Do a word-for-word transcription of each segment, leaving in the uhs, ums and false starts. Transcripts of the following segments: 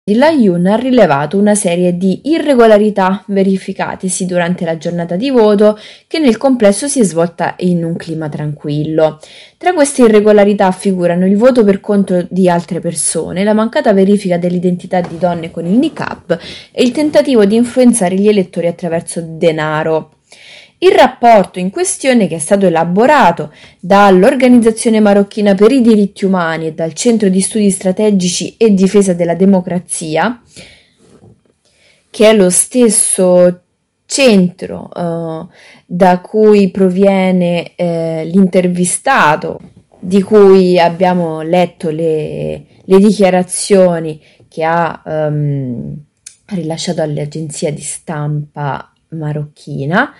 L'A I U N ha rilevato una serie di irregolarità verificatesi durante la giornata di voto che nel complesso si è svolta in un clima tranquillo. Tra queste irregolarità figurano il voto per conto di altre persone, la mancata verifica dell'identità di donne con il niqab e il tentativo di influenzare gli elettori attraverso denaro. Il rapporto in questione, che è stato elaborato dall'Organizzazione Marocchina per i Diritti Umani e dal Centro di Studi Strategici e Difesa della Democrazia, che è lo stesso centro eh, da cui proviene eh, l'intervistato, di cui abbiamo letto le, le dichiarazioni che ha um, rilasciato all'agenzia di stampa marocchina.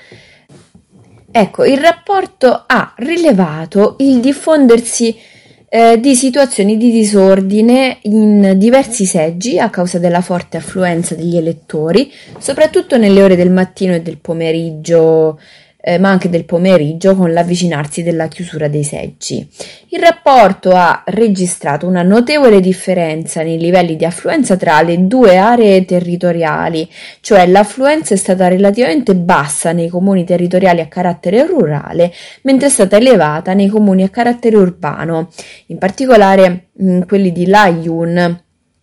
Ecco, il rapporto ha rilevato il diffondersi eh, di situazioni di disordine in diversi seggi a causa della forte affluenza degli elettori, soprattutto nelle ore del mattino e del pomeriggio, eh, ma anche del pomeriggio con l'avvicinarsi della chiusura dei seggi. Il rapporto ha registrato una notevole differenza nei livelli di affluenza tra le due aree territoriali, cioè l'affluenza è stata relativamente bassa nei comuni territoriali a carattere rurale, mentre è stata elevata nei comuni a carattere urbano, in particolare mh, quelli di Layun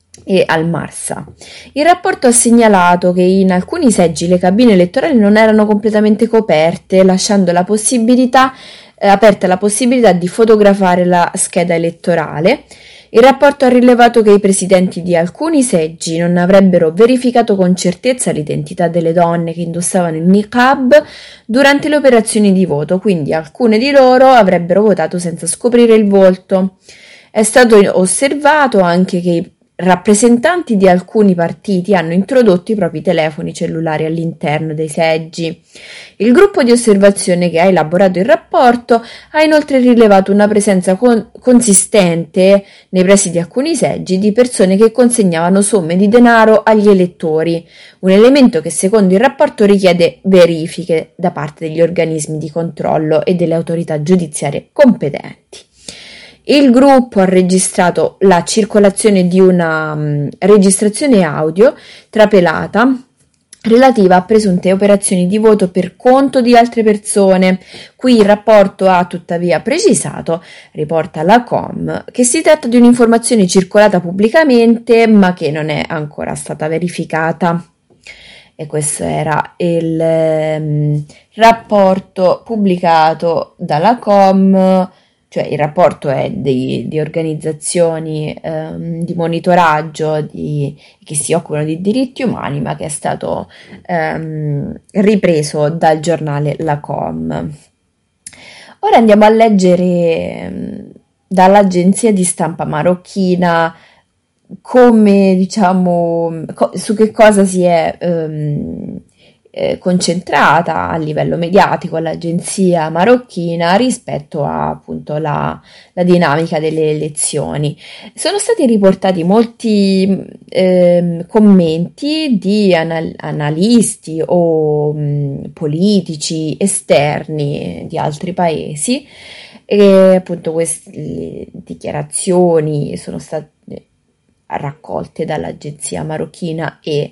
e al Marsa. Il rapporto ha segnalato che in alcuni seggi le cabine elettorali non erano completamente coperte, lasciando la possibilità eh, aperta la possibilità di fotografare la scheda elettorale. Il rapporto ha rilevato che i presidenti di alcuni seggi non avrebbero verificato con certezza l'identità delle donne che indossavano il niqab durante le operazioni di voto, quindi alcune di loro avrebbero votato senza scoprire il volto. È stato osservato anche che i rappresentanti di alcuni partiti hanno introdotto i propri telefoni cellulari all'interno dei seggi. Il gruppo di osservazione che ha elaborato il rapporto ha inoltre rilevato una presenza con- consistente nei pressi di alcuni seggi di persone che consegnavano somme di denaro agli elettori, un elemento che secondo il rapporto richiede verifiche da parte degli organismi di controllo e delle autorità giudiziarie competenti. Il gruppo ha registrato la circolazione di una um, registrazione audio trapelata relativa a presunte operazioni di voto per conto di altre persone. Qui il rapporto ha tuttavia precisato, riporta la Com, che si tratta di un'informazione circolata pubblicamente ma che non è ancora stata verificata. E questo era il um, rapporto pubblicato dalla Com. Cioè il rapporto è di, di organizzazioni ehm, di monitoraggio di, che si occupano di diritti umani, ma che è stato ehm, ripreso dal giornale La Com. Ora andiamo a leggere ehm, dall'agenzia di stampa marocchina come, diciamo, co- su che cosa si è ehm, concentrata a livello mediatico l'agenzia marocchina rispetto a appunto la, la dinamica delle elezioni. Sono stati riportati molti eh, commenti di anal- analisti o mh, politici esterni di altri paesi e appunto queste dichiarazioni sono state raccolte dall'agenzia marocchina e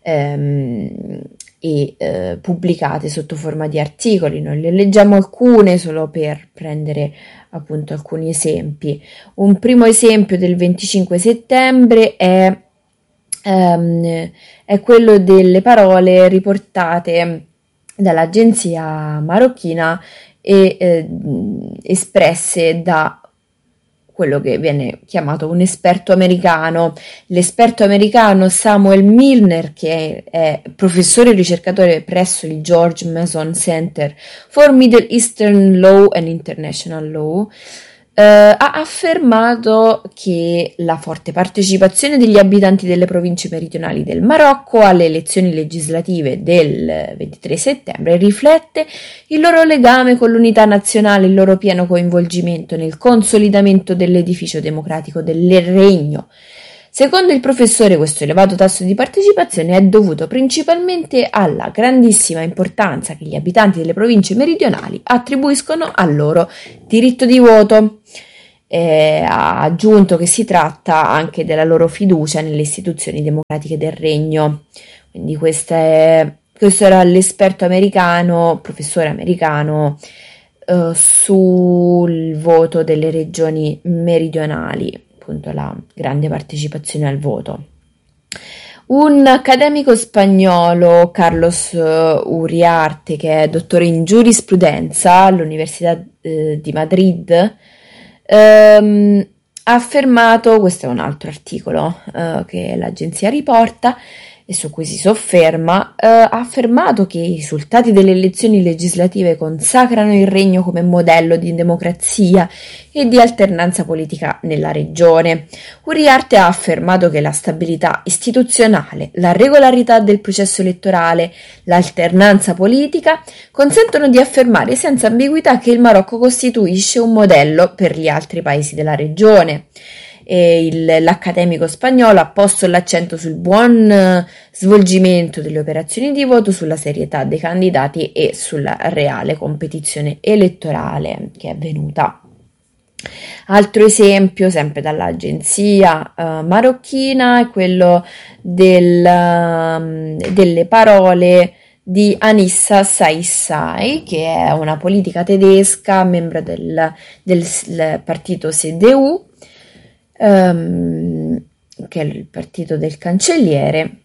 ehm, e eh, pubblicate sotto forma di articoli. Noi ne leggiamo alcune solo per prendere appunto alcuni esempi. Un primo esempio del venticinque settembre è, ehm, è quello delle parole riportate dall'agenzia marocchina e eh, espresse da quello che viene chiamato un esperto americano. L'esperto americano Samuel Milner, che è, è professore e ricercatore presso il George Mason Center for Middle Eastern Law and International Law, eh, ha affermato che la forte partecipazione degli abitanti delle province meridionali del Marocco alle elezioni legislative del ventitré settembre riflette il loro legame con l'unità nazionale, il loro pieno coinvolgimento nel consolidamento dell'edificio democratico del regno. Secondo il professore, questo elevato tasso di partecipazione è dovuto principalmente alla grandissima importanza che gli abitanti delle province meridionali attribuiscono al loro diritto di voto. Eh, ha aggiunto che si tratta anche della loro fiducia nelle istituzioni democratiche del regno. Quindi questa è, questo era l'esperto americano, professore americano, eh, sul voto delle regioni meridionali, appunto la grande partecipazione al voto. Un accademico spagnolo, Carlos Uriarte, che è dottore in giurisprudenza all'Università eh, di Madrid, ehm, ha affermato, questo è un altro articolo eh, che l'agenzia riporta e su cui si sofferma, eh, ha affermato che i risultati delle elezioni legislative consacrano il regno come modello di democrazia e di alternanza politica nella regione. Uriarte ha affermato che la stabilità istituzionale, la regolarità del processo elettorale, l'alternanza politica consentono di affermare senza ambiguità che il Marocco costituisce un modello per gli altri paesi della regione. E il, l'accademico spagnolo ha posto l'accento sul buon eh, svolgimento delle operazioni di voto, sulla serietà dei candidati e sulla reale competizione elettorale che è avvenuta. Altro esempio, sempre dall'agenzia eh, marocchina, è quello del, um, delle parole di Anissa Saissai, che è una politica tedesca, membro del, del, del partito C D U, Um, che è il partito del cancelliere.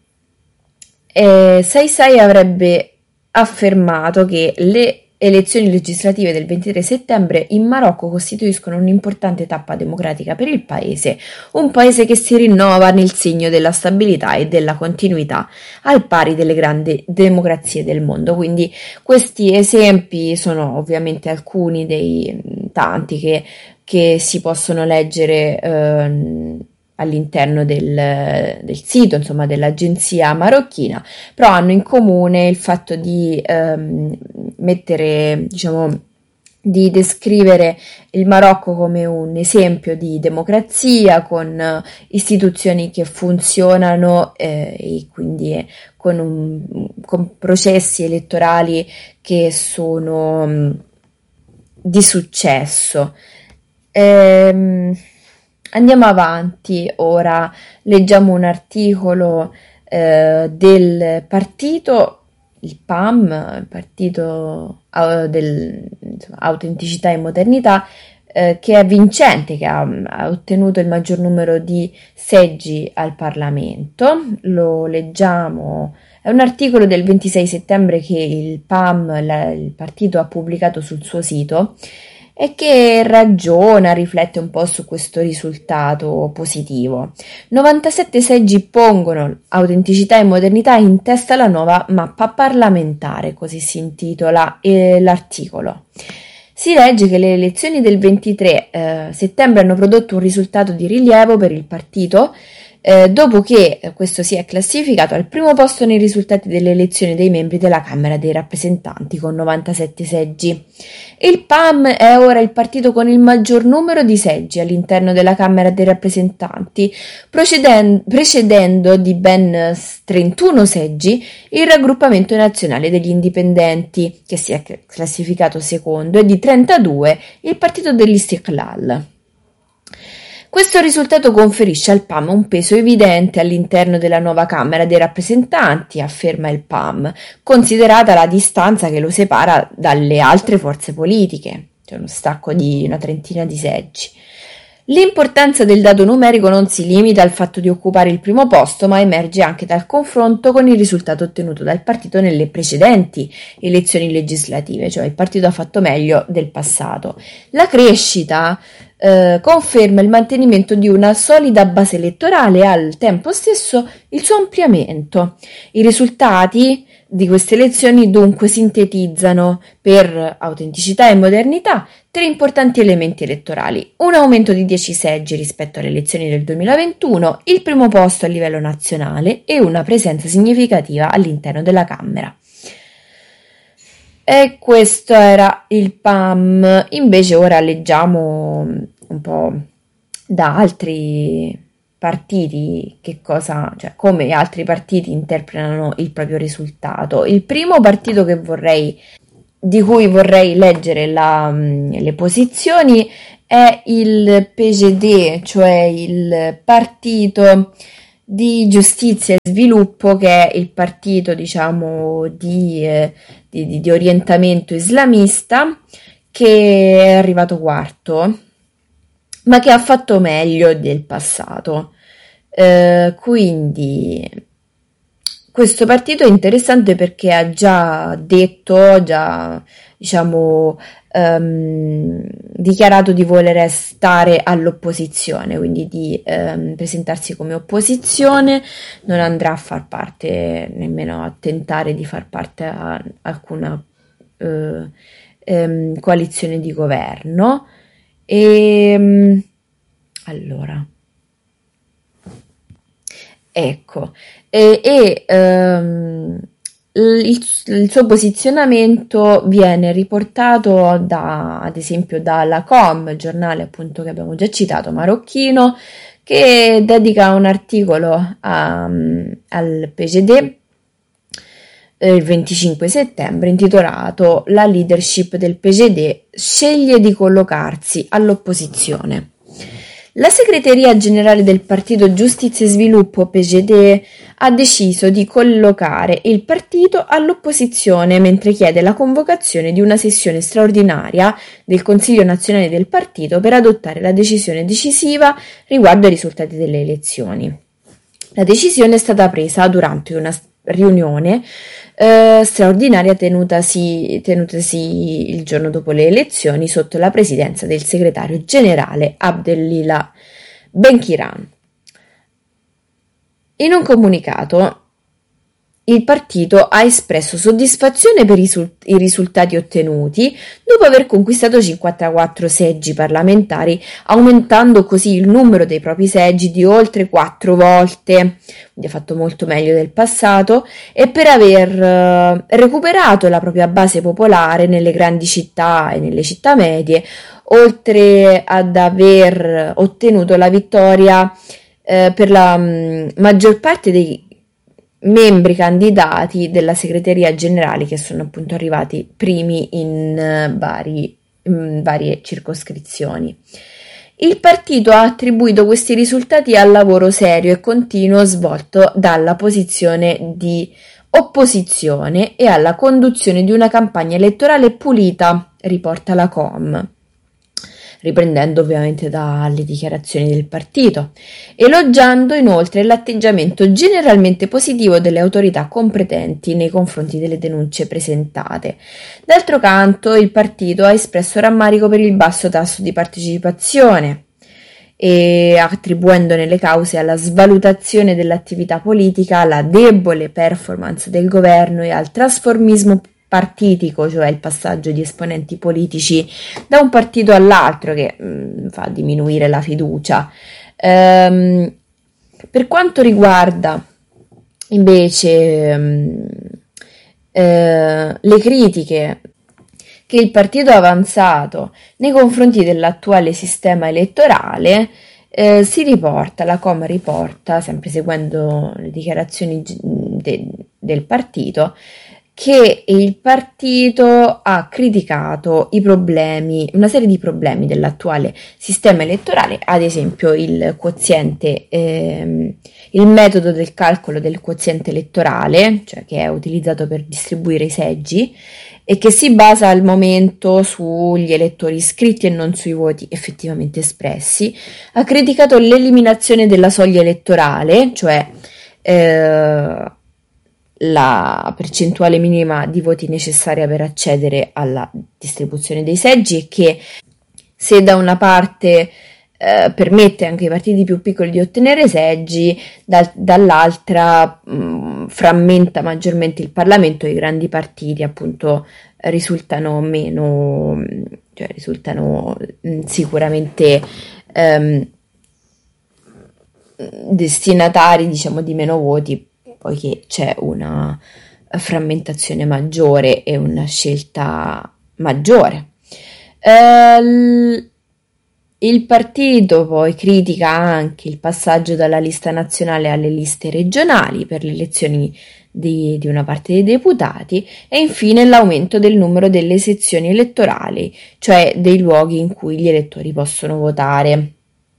eh, Saissai avrebbe affermato che le elezioni legislative del ventitré settembre in Marocco costituiscono un'importante tappa democratica per il paese, un paese che si rinnova nel segno della stabilità e della continuità, al pari delle grandi democrazie del mondo. Quindi questi esempi sono ovviamente alcuni dei tanti che che si possono leggere eh, all'interno del, del sito, insomma, dell'agenzia marocchina, però hanno in comune il fatto di ehm, mettere, diciamo, di descrivere il Marocco come un esempio di democrazia con eh, istituzioni che funzionano eh, e quindi eh, con, un, con processi elettorali che sono mh, di successo. Ehm, andiamo avanti, ora leggiamo un articolo eh, del partito, il P A M, il partito uh, del, insomma, Autenticità e Modernità, eh, che è vincente, che ha, ha ottenuto il maggior numero di seggi al Parlamento. Lo leggiamo, è un articolo del ventisei settembre che il P A M, la, il partito, ha pubblicato sul suo sito, e che ragiona, riflette un po' su questo risultato positivo. novantasette seggi pongono Autenticità e Modernità in testa alla nuova mappa parlamentare, così si intitola eh, l'articolo. Si legge che le elezioni del ventitré eh, settembre hanno prodotto un risultato di rilievo per il partito, eh, dopo che questo si è classificato al primo posto nei risultati delle elezioni dei membri della Camera dei rappresentanti con novantasette seggi. Il P A M è ora il partito con il maggior numero di seggi all'interno della Camera dei rappresentanti, precedendo di ben trentuno seggi il raggruppamento nazionale degli indipendenti, che si è classificato secondo, e di trentadue il partito dell'Istiqlal. Questo risultato conferisce al P A M un peso evidente all'interno della nuova Camera dei rappresentanti, afferma il P A M, considerata la distanza che lo separa dalle altre forze politiche, cioè uno stacco di una trentina di seggi. L'importanza del dato numerico non si limita al fatto di occupare il primo posto, ma emerge anche dal confronto con il risultato ottenuto dal partito nelle precedenti elezioni legislative, cioè il partito ha fatto meglio del passato. La crescita eh, conferma il mantenimento di una solida base elettorale e al tempo stesso il suo ampliamento. I risultati di queste elezioni dunque sintetizzano per Autenticità e Modernità tre importanti elementi elettorali: un aumento di dieci seggi rispetto alle elezioni del duemilaventuno, il primo posto a livello nazionale e una presenza significativa all'interno della Camera. E questo era il P A M. Invece ora leggiamo un po' da altri partiti, che cosa, cioè come altri partiti interpretano il proprio risultato. Il primo partito che vorrei, di cui vorrei leggere la, le posizioni è il P G D, cioè il Partito di Giustizia e Sviluppo, che è il partito, diciamo, di, eh, di, di orientamento islamista, che è arrivato quarto, ma che ha fatto meglio del passato. Eh, quindi questo partito è interessante perché ha già detto, già diciamo ehm, dichiarato di voler stare all'opposizione, quindi di ehm, presentarsi come opposizione, non andrà a far parte, nemmeno a tentare di far parte a alcuna eh, ehm, coalizione di governo. E allora, ecco, e, e, ehm, il, il suo posizionamento viene riportato da, ad esempio, dalla Com, giornale appunto che abbiamo già citato, marocchino, che dedica un articolo a, al P G D eh, il venticinque settembre, intitolato "La leadership del P G D sceglie di collocarsi all'opposizione". La segreteria generale del Partito Giustizia e Sviluppo P G D ha deciso di collocare il partito all'opposizione mentre chiede la convocazione di una sessione straordinaria del Consiglio nazionale del partito per adottare la decisione decisiva riguardo ai risultati delle elezioni. La decisione è stata presa durante una riunione eh, straordinaria tenutasi, tenutasi il giorno dopo le elezioni sotto la presidenza del segretario generale Abdelilah Benkiran. In un comunicato il partito ha espresso soddisfazione per i, risul- i risultati ottenuti dopo aver conquistato cinquantaquattro seggi parlamentari, aumentando così il numero dei propri seggi di oltre quattro volte, quindi ha fatto molto meglio del passato, e per aver eh, recuperato la propria base popolare nelle grandi città e nelle città medie, oltre ad aver ottenuto la vittoria eh, per la mh, maggior parte dei membri candidati della segreteria generale, che sono appunto arrivati primi in, uh, vari, in varie circoscrizioni. Il partito ha attribuito questi risultati al lavoro serio e continuo svolto dalla posizione di opposizione e alla conduzione di una campagna elettorale pulita, riporta la Com, riprendendo ovviamente dalle dichiarazioni del partito, elogiando inoltre l'atteggiamento generalmente positivo delle autorità competenti nei confronti delle denunce presentate. D'altro canto, il partito ha espresso rammarico per il basso tasso di partecipazione e attribuendone le cause alla svalutazione dell'attività politica, alla debole performance del governo e al trasformismo partitico, cioè il passaggio di esponenti politici da un partito all'altro, che mh, fa diminuire la fiducia. Ehm, per quanto riguarda invece mh, eh, le critiche che il partito ha avanzato nei confronti dell'attuale sistema elettorale, eh, si riporta, la Com riporta, sempre seguendo le dichiarazioni de, del partito, che il partito ha criticato i problemi, una serie di problemi dell'attuale sistema elettorale, ad esempio il quoziente, ehm, il metodo del calcolo del quoziente elettorale, cioè che è utilizzato per distribuire i seggi e che si basa al momento sugli elettori iscritti e non sui voti effettivamente espressi. Ha criticato l'eliminazione della soglia elettorale, cioè eh, la percentuale minima di voti necessaria per accedere alla distribuzione dei seggi, e che, se da una parte eh, permette anche ai partiti più piccoli di ottenere seggi, da, dall'altra mh, frammenta maggiormente il Parlamento, e i grandi partiti appunto risultano meno, cioè risultano mh, sicuramente ehm, destinatari, diciamo, di meno voti, poiché c'è una frammentazione maggiore e una scelta maggiore. Eh, Il partito poi critica anche il passaggio dalla lista nazionale alle liste regionali per le elezioni di, di una parte dei deputati e infine l'aumento del numero delle sezioni elettorali, cioè dei luoghi in cui gli elettori possono votare.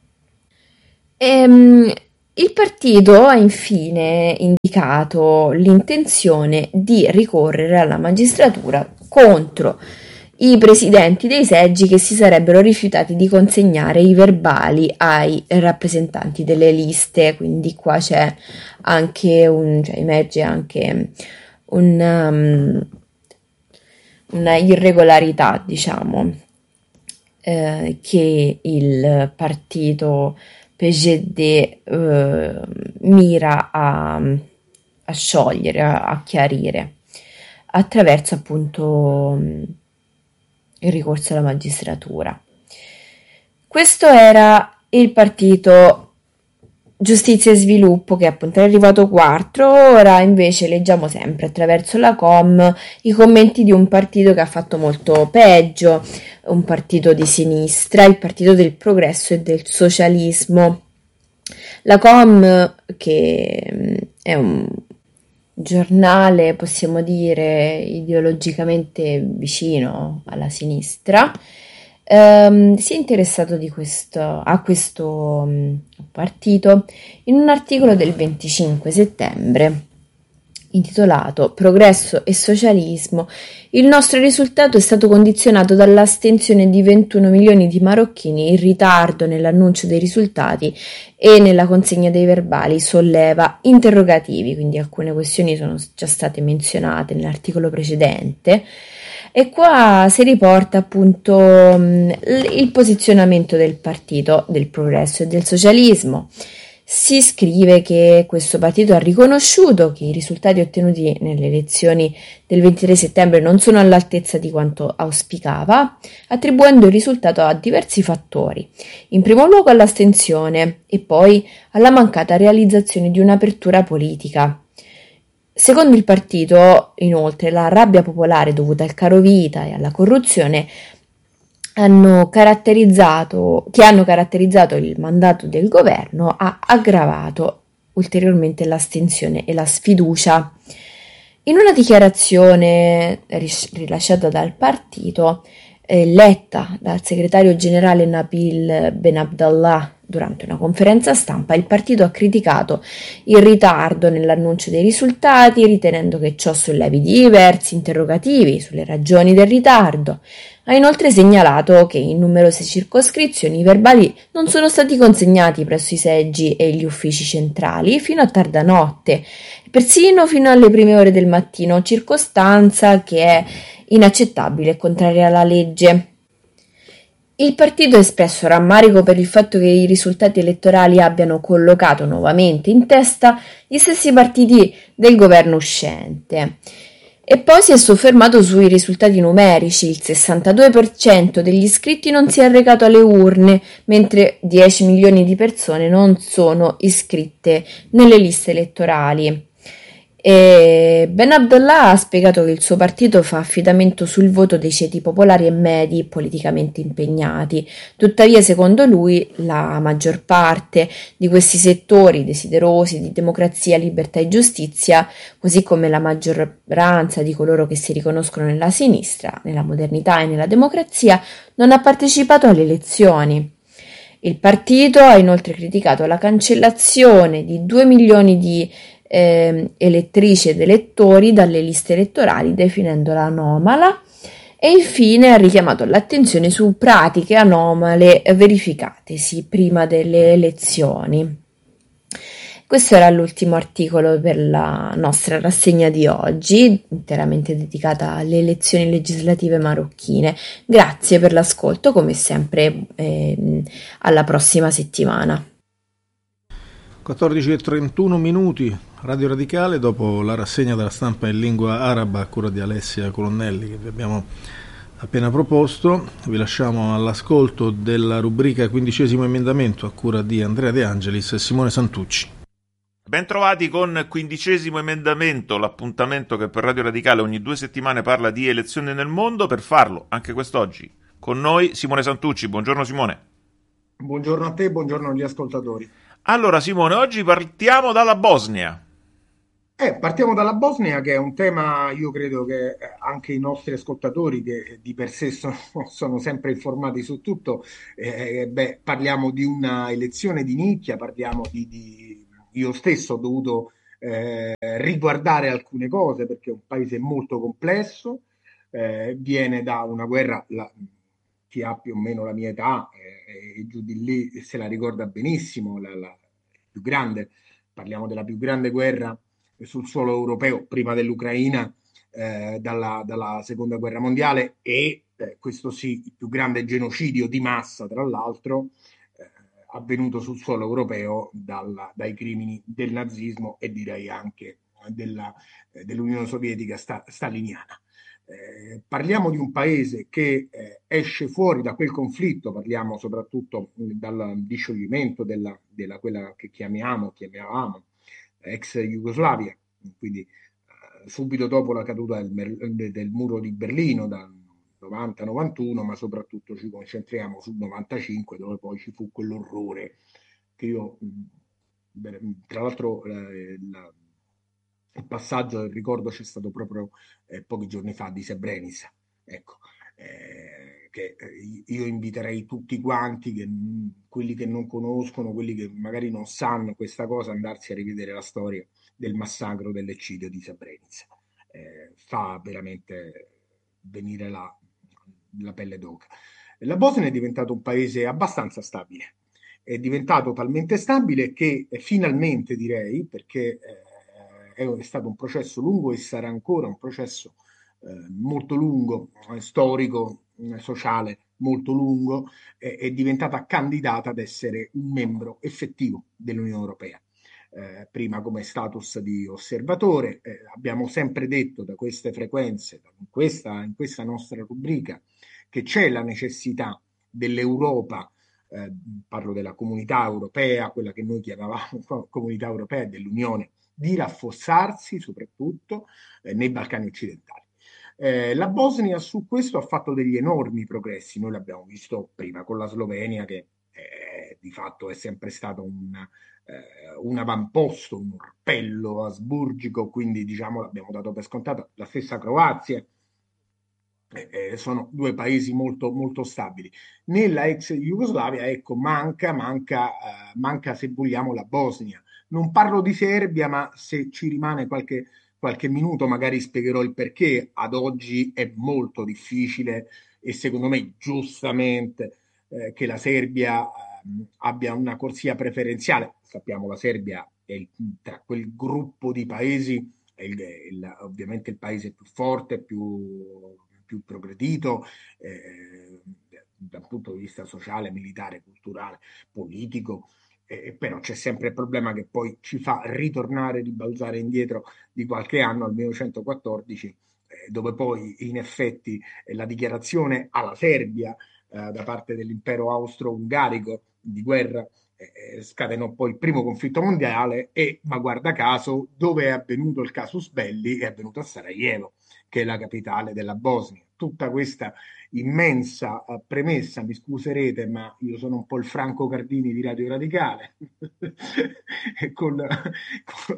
Ehm, il partito ha infine indicato l'intenzione di ricorrere alla magistratura contro i presidenti dei seggi che si sarebbero rifiutati di consegnare i verbali ai rappresentanti delle liste, quindi qua c'è anche un, cioè emerge anche un, um, una irregolarità, diciamo, eh, che il partito P G D eh, mira a, a sciogliere, a, a chiarire attraverso appunto il ricorso alla magistratura. Questo era il partito Giustizia e Sviluppo, che appunto è arrivato quarto. Ora invece leggiamo sempre attraverso la Com i commenti di un partito che ha fatto molto peggio, un partito di sinistra, il Partito del Progresso e del Socialismo. La Com, che è un giornale, possiamo dire, ideologicamente vicino alla sinistra, ehm, si è interessato di questo, a questo um, partito in un articolo del venticinque settembre intitolato Progresso e Socialismo. Il nostro risultato è stato condizionato dall'astensione di ventuno milioni di marocchini in ritardo nell'annuncio dei risultati e nella consegna dei verbali. Solleva interrogativi, quindi alcune questioni sono già state menzionate nell'articolo precedente. E qua si riporta appunto il posizionamento del partito del Progresso e del Socialismo. Si scrive che questo partito ha riconosciuto che i risultati ottenuti nelle elezioni del ventitré settembre non sono all'altezza di quanto auspicava, attribuendo il risultato a diversi fattori. In primo luogo all'astensione e poi alla mancata realizzazione di un'apertura politica. Secondo il partito, inoltre, la rabbia popolare dovuta al carovita e alla corruzione hanno caratterizzato, che hanno caratterizzato il mandato del governo ha aggravato ulteriormente l'astensione e la sfiducia. In una dichiarazione rilasciata dal partito, eh, letta dal segretario generale Nabil Ben Abdallah durante una conferenza stampa, il partito ha criticato il ritardo nell'annuncio dei risultati, ritenendo che ciò sollevi diversi interrogativi sulle ragioni del ritardo. Ha inoltre segnalato che in numerose circoscrizioni i verbali non sono stati consegnati presso i seggi e gli uffici centrali fino a tarda notte, persino fino alle prime ore del mattino, circostanza che è inaccettabile e contraria alla legge. Il partito ha espresso rammarico per il fatto che i risultati elettorali abbiano collocato nuovamente in testa gli stessi partiti del governo uscente. E poi si è soffermato sui risultati numerici. Il sessantadue per cento degli iscritti non si è recato alle urne, mentre dieci milioni di persone non sono iscritte nelle liste elettorali. E Ben Abdallah ha spiegato che il suo partito fa affidamento sul voto dei ceti popolari e medi politicamente impegnati. Tuttavia, secondo lui, la maggior parte di questi settori desiderosi di democrazia, libertà e giustizia, così come la maggioranza di coloro che si riconoscono nella sinistra, nella modernità e nella democrazia, non ha partecipato alle elezioni. Il partito ha inoltre criticato la cancellazione di due milioni di Eh, elettrici ed elettori dalle liste elettorali, definendola anomala, e infine ha richiamato l'attenzione su pratiche anomale verificatesi prima delle elezioni. Questo era l'ultimo articolo per la nostra rassegna di oggi, interamente dedicata alle elezioni legislative marocchine. Grazie per l'ascolto, come sempre, eh, alla prossima settimana. quattordici e trentuno minuti, Radio Radicale, dopo la rassegna della stampa in lingua araba a cura di Alessia Colonnelli che vi abbiamo appena proposto. Vi lasciamo all'ascolto della rubrica Quindicesimo emendamento a cura di Andrea De Angelis e Simone Santucci. Bentrovati con Quindicesimo emendamento, l'appuntamento che per Radio Radicale ogni due settimane parla di elezioni nel mondo. Per farlo, anche quest'oggi, con noi Simone Santucci. Buongiorno Simone. Buongiorno a te, buongiorno agli ascoltatori. Allora, Simone, oggi partiamo dalla Bosnia. Eh, partiamo dalla Bosnia, che è un tema, io credo che eh, anche i nostri ascoltatori, che di per sé sono, sono sempre informati su tutto, eh, beh, parliamo di una elezione di nicchia, parliamo di, di- io stesso ho dovuto eh, riguardare alcune cose perché è un paese molto complesso, eh, viene da una guerra, la- chi ha più o meno la mia età eh, e giù di lì se la ricorda benissimo, la la più grande, parliamo della più grande guerra sul suolo europeo prima dell'Ucraina eh, dalla, dalla seconda guerra mondiale e eh, questo sì, il più grande genocidio di massa, tra l'altro, eh, avvenuto sul suolo europeo dalla, dai crimini del nazismo e direi anche della, eh, dell'Unione Sovietica sta, staliniana. Eh, parliamo di un paese che eh, esce fuori da quel conflitto, parliamo soprattutto mh, dal discioglimento della, della quella che chiamiamo, chiamavamo ex Jugoslavia, quindi eh, subito dopo la caduta del, mer- del muro di Berlino dal novanta novantuno, ma soprattutto ci concentriamo sul novantacinque, dove poi ci fu quell'orrore che io, mh, tra l'altro, eh, la- il passaggio del ricordo c'è stato proprio eh, pochi giorni fa di Srebrenica. Ecco, eh, che eh, io inviterei tutti quanti, che, quelli che non conoscono, quelli che magari non sanno questa cosa, andarsi a rivedere la storia del massacro dell'eccidio di Srebrenica. Eh, fa veramente venire la, la pelle d'oca. La Bosnia è diventato un paese abbastanza stabile. È diventato talmente stabile che eh, finalmente direi, perché eh, è, è stato un processo lungo e sarà ancora un processo eh, molto lungo, eh, storico, eh, sociale, molto lungo, eh, è diventata candidata ad essere un membro effettivo dell'Unione Europea. Eh, prima come status di osservatore, eh, abbiamo sempre detto da queste frequenze, in questa, in questa nostra rubrica, che c'è la necessità dell'Europa, eh, parlo della comunità europea, quella che noi chiamavamo comunità europea e dell'Unione, di rafforzarsi soprattutto eh, nei Balcani occidentali. Eh, la Bosnia su questo ha fatto degli enormi progressi, noi l'abbiamo visto prima con la Slovenia che eh, di fatto è sempre stato un, eh, un avamposto, un orpello asburgico, quindi diciamo l'abbiamo dato per scontato, la stessa Croazia, eh, sono due paesi molto, molto stabili. Nella ex Jugoslavia, ecco, manca, manca, eh, manca se vogliamo la Bosnia. Non parlo di Serbia, ma se ci rimane qualche, qualche minuto magari spiegherò il perché. Ad oggi è molto difficile e secondo me giustamente eh, che la Serbia eh, abbia una corsia preferenziale. Sappiamo la Serbia è il, tra quel gruppo di paesi è il, il, ovviamente il paese più forte, più, più progredito eh, dal punto di vista sociale, militare, culturale, politico. Eh, però c'è sempre il problema che poi ci fa ritornare, ribalzare indietro di qualche anno al millenovecentoquattordici, eh, dove poi in effetti eh, la dichiarazione alla Serbia eh, da parte dell'impero austro-ungarico di guerra eh, scatenò poi il primo conflitto mondiale e, ma guarda caso, dove è avvenuto il casus belli è avvenuto a Sarajevo, che è la capitale della Bosnia. Tutta questa immensa eh, premessa, mi scuserete, ma io sono un po' il Franco Cardini di Radio Radicale. con, con,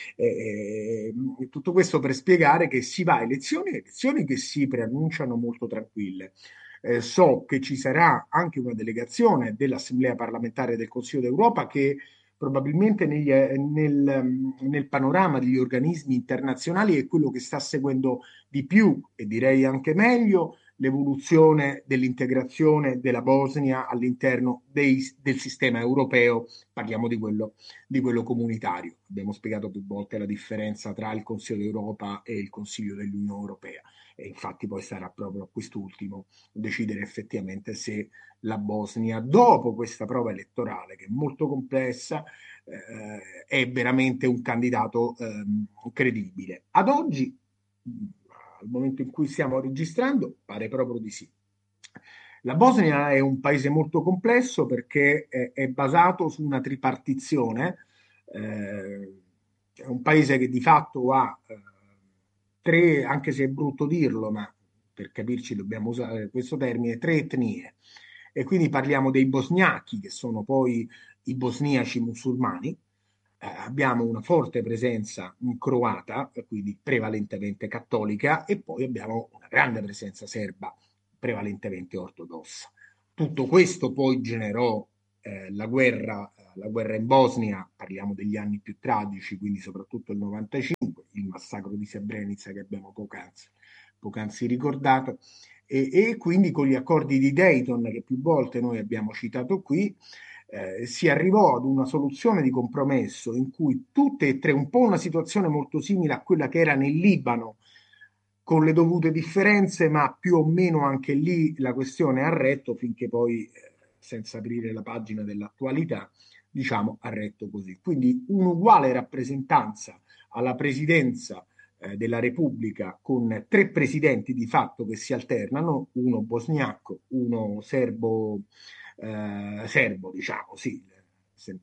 eh, tutto questo per spiegare che si va a elezioni, elezioni che si preannunciano molto tranquille. Eh, so che ci sarà anche una delegazione dell'Assemblea parlamentare del Consiglio d'Europa che probabilmente negli, nel, nel panorama degli organismi internazionali è quello che sta seguendo di più e direi anche meglio l'evoluzione dell'integrazione della Bosnia all'interno dei, del sistema europeo, parliamo di quello, di quello comunitario. Abbiamo spiegato più volte la differenza tra il Consiglio d'Europa e il Consiglio dell'Unione Europea e infatti poi sarà proprio quest'ultimo decidere effettivamente se la Bosnia, dopo questa prova elettorale che è molto complessa, eh, è veramente un candidato ehm, credibile. Ad oggi, al momento in cui stiamo registrando, pare proprio di sì. La Bosnia è un paese molto complesso perché è, è basato su una tripartizione, eh, è un paese che di fatto ha eh, tre, anche se è brutto dirlo, ma per capirci dobbiamo usare questo termine, tre etnie. e quindi parliamo dei bosniachi, che sono poi i bosniaci musulmani. Eh, abbiamo una forte presenza croata, quindi prevalentemente cattolica, e poi abbiamo una grande presenza serba, prevalentemente ortodossa. Tutto questo poi generò eh, la guerra, la guerra in Bosnia, parliamo degli anni più tragici, quindi soprattutto il novantacinque, il massacro di Srebrenica che abbiamo poc'anzi, poc'anzi ricordato, e, e quindi con gli accordi di Dayton, che più volte noi abbiamo citato qui, eh, si arrivò ad una soluzione di compromesso in cui tutte e tre, un po' una situazione molto simile a quella che era nel Libano, con le dovute differenze, ma più o meno anche lì la questione ha retto finché poi, eh, senza aprire la pagina dell'attualità, diciamo, ha retto così. Quindi un'uguale rappresentanza alla presidenza eh, della Repubblica, con tre presidenti di fatto che si alternano, uno bosniaco, uno serbo, eh, serbo diciamo, sì, se,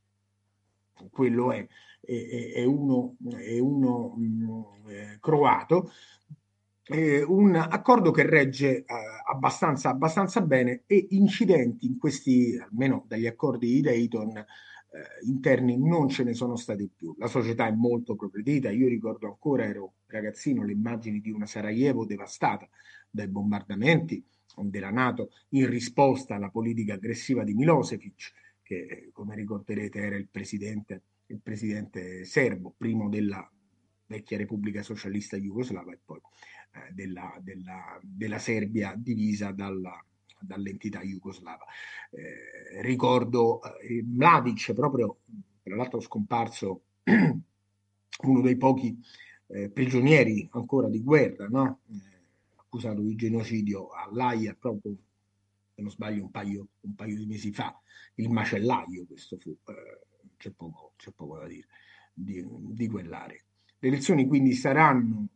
quello è, e, e uno, e uno mh, eh, croato, eh, un accordo che regge eh, abbastanza, abbastanza bene, e incidenti in questi, almeno dagli accordi di Dayton, eh, interni non ce ne sono stati più. La società è molto progredita. Io ricordo ancora, ero ragazzino, le immagini di una Sarajevo devastata dai bombardamenti della NATO in risposta alla politica aggressiva di Milosevic, che come ricorderete era il presidente, il presidente serbo, primo della vecchia Repubblica Socialista Jugoslava e poi eh, della, della, della Serbia divisa dalla, dall'entità jugoslava. Eh, ricordo eh, Mladic, proprio tra l'altro scomparso, uno dei pochi eh, prigionieri ancora di guerra, no? eh, accusato di genocidio all'Aia proprio, se non sbaglio, un paio, un paio di mesi fa. Il macellaio, questo fu, eh, c'è, poco, c'è poco da dire di, di quell'area. Le elezioni quindi saranno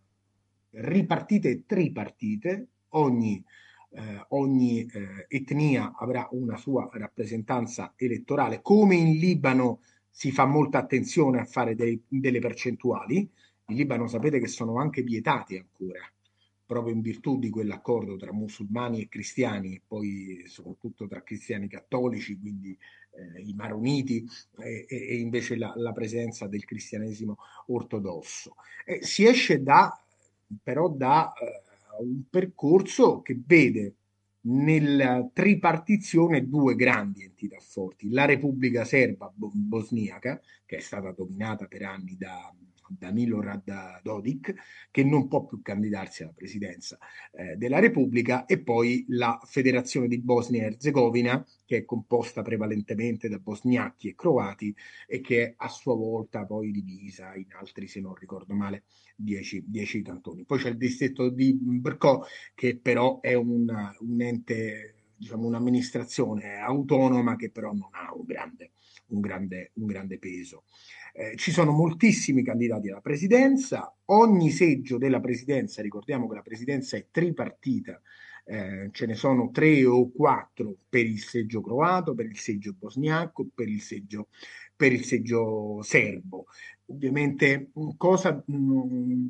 ripartite e tripartite, ogni, eh, ogni eh, etnia avrà una sua rappresentanza elettorale, come in Libano si fa molta attenzione a fare dei, delle percentuali. In Libano sapete che sono anche vietati ancora, proprio in virtù di quell'accordo tra musulmani e cristiani, e poi soprattutto tra cristiani cattolici, quindi eh, i maroniti, e, e invece la, la, presenza del cristianesimo ortodosso. Eh, si esce da, però da eh, un percorso che vede nella tripartizione due grandi entità forti: la Repubblica Serba bosniaca, che è stata dominata per anni da, da Milorad Dodik, che non può più candidarsi alla presidenza eh, della Repubblica, e poi la Federazione di Bosnia e Erzegovina, che è composta prevalentemente da bosniachi e croati e che è a sua volta poi divisa in altri, se non ricordo male, dieci, dieci cantoni. Poi c'è il distretto di Brco, che però è una, un ente, diciamo, un'amministrazione autonoma che però non ha un grande, un grande, un grande peso. Eh, ci sono moltissimi candidati alla presidenza, ogni seggio della presidenza, ricordiamo che la presidenza è tripartita, eh, ce ne sono tre o quattro per il seggio croato, per il seggio bosniaco, per il seggio, per il seggio serbo. Ovviamente cosa mh,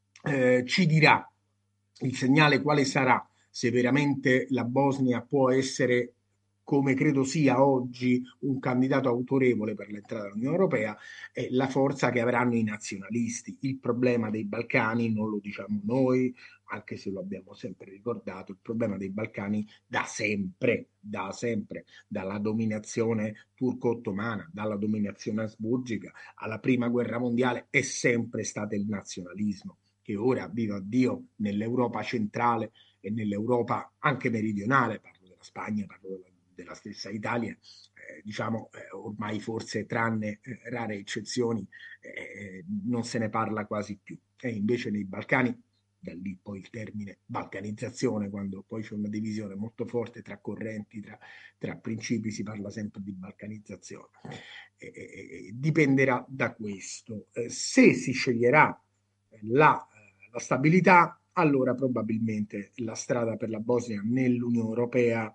eh, ci dirà il segnale, quale sarà, se veramente la Bosnia può essere, come credo sia oggi, un candidato autorevole per l'entrata all'Unione Europea, è la forza che avranno i nazionalisti. Il problema dei Balcani non lo diciamo noi, anche se lo abbiamo sempre ricordato, il problema dei Balcani da sempre, da sempre, dalla dominazione turco-ottomana, dalla dominazione asburgica alla prima guerra mondiale, è sempre stato il nazionalismo, che ora, viva Dio, nell'Europa centrale e nell'Europa anche meridionale, parlo della Spagna, parlo della, della stessa Italia, eh, diciamo eh, ormai forse tranne eh, rare eccezioni eh, non se ne parla quasi più. E invece nei Balcani, da lì poi il termine balcanizzazione, quando poi c'è una divisione molto forte tra correnti, tra, tra principi, si parla sempre di balcanizzazione. Eh, eh, dipenderà da questo. Eh, se si sceglierà la, la stabilità, allora probabilmente la strada per la Bosnia nell'Unione Europea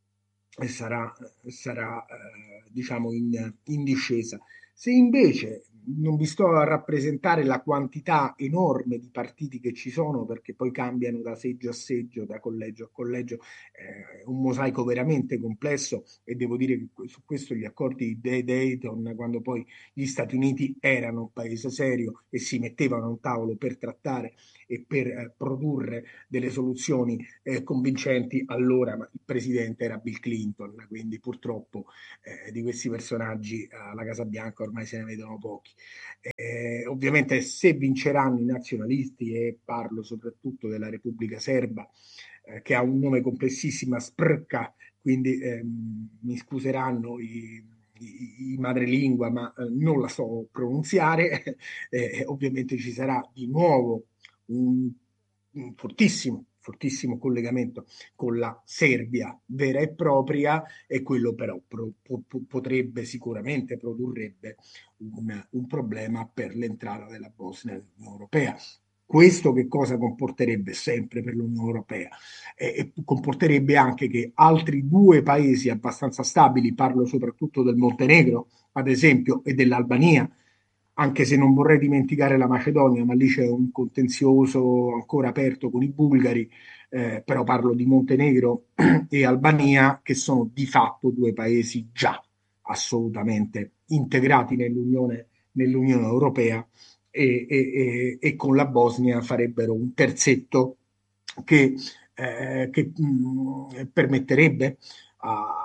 sarà, sarà eh, diciamo in, in discesa. Se invece non vi sto a rappresentare la quantità enorme di partiti che ci sono, perché poi cambiano da seggio a seggio, da collegio a collegio, è un mosaico veramente complesso, e devo dire che su questo gli accordi di Dayton, quando poi gli Stati Uniti erano un paese serio e si mettevano a un tavolo per trattare e per eh, produrre delle soluzioni eh, convincenti, allora il presidente era Bill Clinton, quindi purtroppo eh, di questi personaggi alla Casa Bianca ormai se ne vedono pochi. Eh, ovviamente se vinceranno i nazionalisti, e parlo soprattutto della Repubblica Serba, eh, che ha un nome complessissimo, Sprka, quindi ehm, mi scuseranno i, i, i madrelingua, ma eh, non la so pronunziare, eh, ovviamente ci sarà di nuovo un, un fortissimo, fortissimo collegamento con la Serbia vera e propria, e quello però pro, po, potrebbe sicuramente produrrebbe un, un problema per l'entrata della Bosnia nell'Unione Europea. Questo che cosa comporterebbe sempre per l'Unione Europea? Eh, comporterebbe anche che altri due paesi abbastanza stabili, parlo soprattutto del Montenegro, ad esempio, e dell'Albania, anche se non vorrei dimenticare la Macedonia, ma lì c'è un contenzioso ancora aperto con i bulgari, eh, però parlo di Montenegro e Albania, che sono di fatto due paesi già assolutamente integrati nell'Unione, nell'Unione Europea, e, e, e, con la Bosnia farebbero un terzetto che, eh, che mh, permetterebbe a,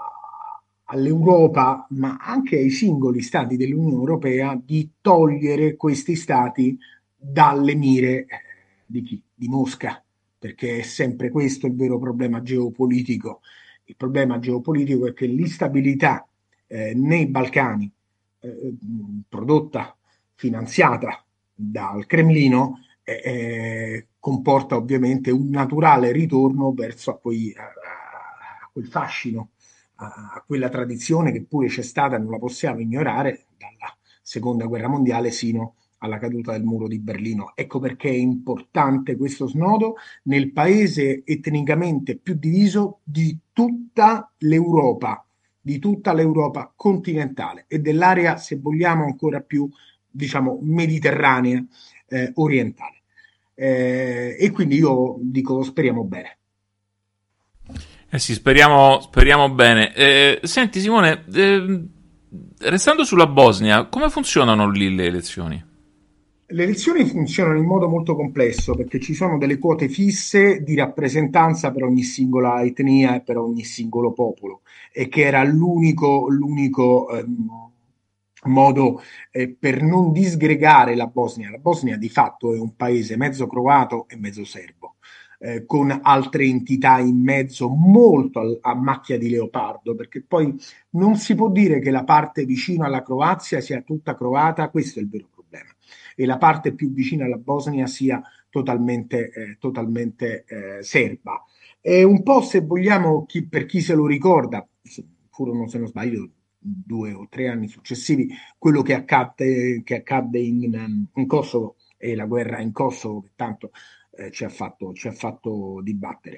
all'Europa, ma anche ai singoli stati dell'Unione Europea, di togliere questi stati dalle mire di chi? Di Mosca, perché è sempre questo il vero problema geopolitico. Il problema geopolitico è che l'instabilità eh, nei Balcani, eh, prodotta, finanziata dal Cremlino, eh, eh, comporta ovviamente un naturale ritorno verso a, quei, a, a quel fascino, a, a quella tradizione che pure c'è stata, non la possiamo ignorare, dalla seconda guerra mondiale sino alla caduta del muro di Berlino. Ecco perché è importante questo snodo nel paese etnicamente più diviso di tutta l'Europa, di tutta l'Europa continentale e dell'area, se vogliamo, ancora più, diciamo, mediterranea, eh, orientale. Eh, e quindi io dico, speriamo bene. Eh sì, speriamo, speriamo bene. Eh, senti Simone, eh, restando sulla Bosnia, come funzionano lì le elezioni? Le elezioni funzionano in modo molto complesso, perché ci sono delle quote fisse di rappresentanza per ogni singola etnia e per ogni singolo popolo, e che era l'unico, l'unico ehm, modo eh, per non disgregare la Bosnia. La Bosnia di fatto è un paese mezzo croato e mezzo serbo, eh, con altre entità in mezzo molto al, a macchia di leopardo, perché poi non si può dire che la parte vicina alla Croazia sia tutta croata, questo è il vero problema, e la parte più vicina alla Bosnia sia totalmente, eh, totalmente eh, serba. È un po', se vogliamo, chi, per chi se lo ricorda, furono, se non sbaglio, due o tre anni successivi, quello che accadde, che accadde in, in Kosovo, e la guerra in Kosovo, che tanto eh, ci ha fatto, ci ha fatto dibattere.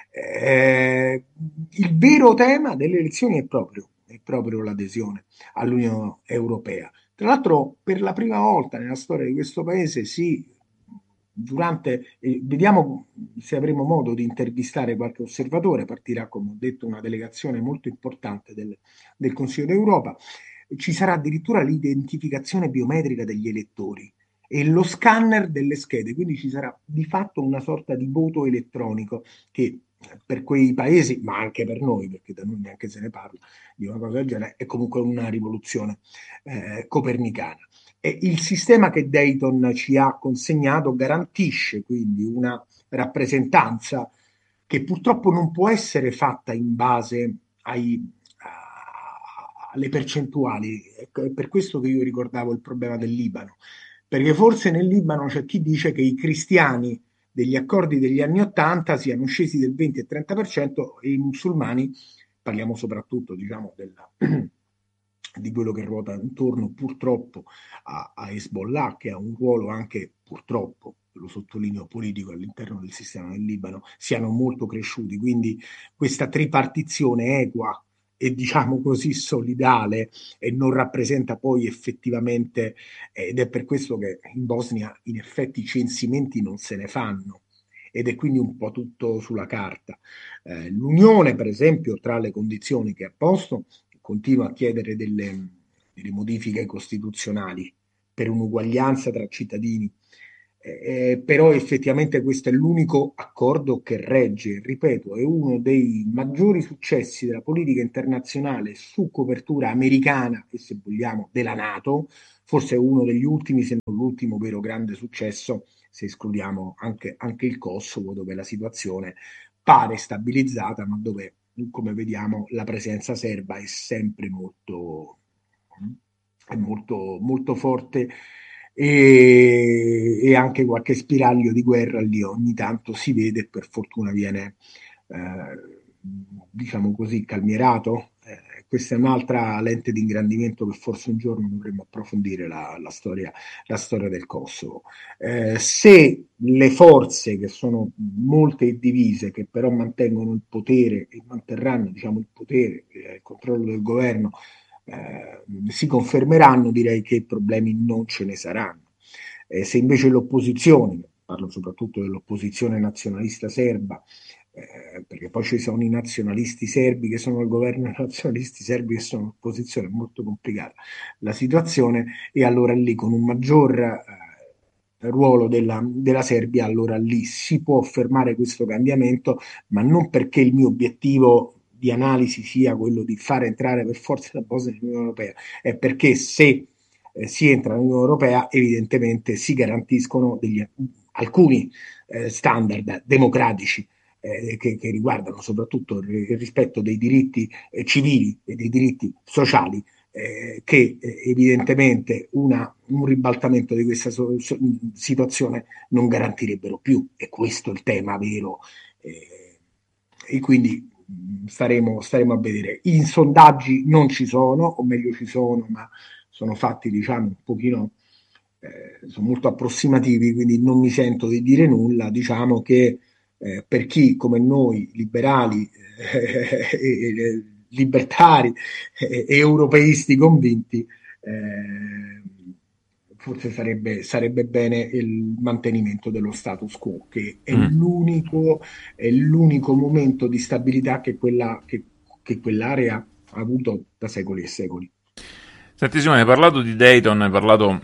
Eh, il vero tema delle elezioni è proprio, è proprio l'adesione all'Unione Europea. Tra l'altro, per la prima volta nella storia di questo paese si, durante, eh, vediamo se avremo modo di intervistare qualche osservatore, partirà, come ho detto, una delegazione molto importante del, del Consiglio d'Europa, ci sarà addirittura l'identificazione biometrica degli elettori e lo scanner delle schede, quindi ci sarà di fatto una sorta di voto elettronico che per quei paesi, ma anche per noi, perché da noi neanche se ne parla di una cosa del genere, è comunque una rivoluzione eh, copernicana. E il sistema che Dayton ci ha consegnato garantisce quindi una rappresentanza che purtroppo non può essere fatta in base ai, a, alle percentuali. È per questo che io ricordavo il problema del Libano, perché forse nel Libano c'è chi dice che i cristiani degli accordi degli anni ottanta siano scesi del venti e trenta per cento, e i musulmani, parliamo soprattutto, diciamo, della, di quello che ruota intorno purtroppo a, a Hezbollah, che ha un ruolo anche purtroppo, lo sottolineo, politico all'interno del sistema del Libano, siano molto cresciuti. Quindi questa tripartizione equa e diciamo così solidale e non rappresenta poi effettivamente, ed è per questo che in Bosnia in effetti i censimenti non se ne fanno ed è quindi un po' tutto sulla carta. Eh, L'Unione, per esempio, tra le condizioni che ha posto, continua a chiedere delle, delle modifiche costituzionali per un'uguaglianza tra cittadini. Eh, però effettivamente questo è l'unico accordo che regge, ripeto, è uno dei maggiori successi della politica internazionale su copertura americana e se vogliamo della NATO, forse è uno degli ultimi, se non l'ultimo vero grande successo, se escludiamo anche, anche il Kosovo, dove la situazione pare stabilizzata, ma dove, come vediamo, la presenza serba è sempre molto, è molto, molto forte e, e anche qualche spiraglio di guerra lì ogni tanto si vede e per fortuna viene, eh, diciamo così, calmierato. Eh, questa è un'altra lente di ingrandimento che forse un giorno dovremmo approfondire la, la storia, la storia del Kosovo. Eh, se le forze, che sono molte e divise, che però mantengono il potere e manterranno, diciamo, il potere, eh, il controllo del governo, eh, si confermeranno, direi che problemi non ce ne saranno. Eh, se invece l'opposizione, parlo soprattutto dell'opposizione nazionalista serba, eh, perché poi ci sono i nazionalisti serbi che sono al governo e i nazionalisti serbi che sono all'opposizione, è molto complicata la situazione, e allora lì con un maggior eh, ruolo della, della Serbia, allora lì si può fermare questo cambiamento, ma non perché il mio obiettivo di analisi sia quello di far entrare per forza la Bosnia nell'Unione Europea, è perché se eh, si entra nell'Unione Europea evidentemente si garantiscono degli, alcuni eh, standard democratici eh, che, che riguardano soprattutto il, il rispetto dei diritti eh, civili e dei diritti sociali, eh, che eh, evidentemente una, un ribaltamento di questa so, so, situazione non garantirebbero più, e questo è il tema vero. Eh, e quindi staremo, staremo a vedere. I sondaggi non ci sono, o meglio ci sono, ma sono fatti, diciamo, un pochino, eh, sono molto approssimativi, quindi non mi sento di dire nulla. Diciamo che eh, per chi come noi, liberali, eh, eh, libertari e eh, europeisti convinti, eh, forse sarebbe, sarebbe bene il mantenimento dello status quo, che è Mm. l'unico, è l'unico momento di stabilità che, quella, che, che quell'area ha avuto da secoli e secoli. Senti Simone, hai parlato di Dayton, hai parlato